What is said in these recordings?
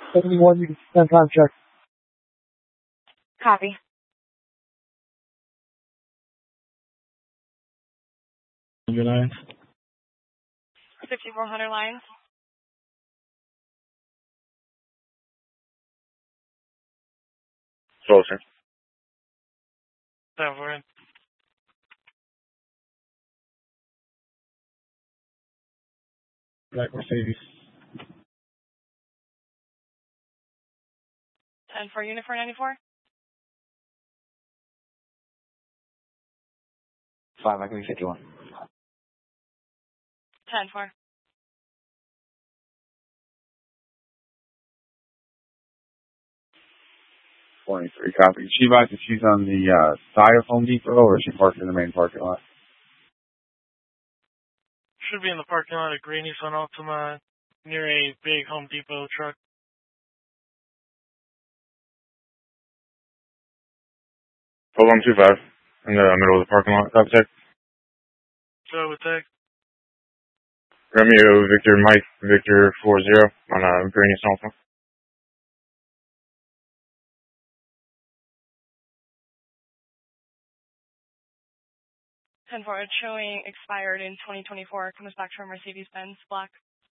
71, you can send time check. Copy. Your lines. 5400 lines. Closer. 7 Black Mercedes. 10 for unit 494. 5, I can be 51. 10 for. 23, copy. She advised if she's on the side of Home Depot or is she parked in the main parking lot? Should be in the parking lot of Green Nissan Altima near a big Home Depot truck. Hold on, 25. In the middle of the parking lot. Copy check. So with that, Romeo, Victor, Mike, Victor 40 on Green Nissan Altima. 10 for. It's showing expired in 2024. Comes back from Mercedes-Benz black.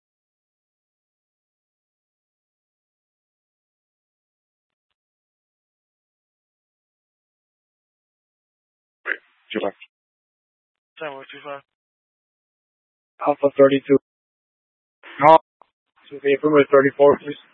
Wait, 25. 725. Alpha 32. No. So the affirmative 34, please.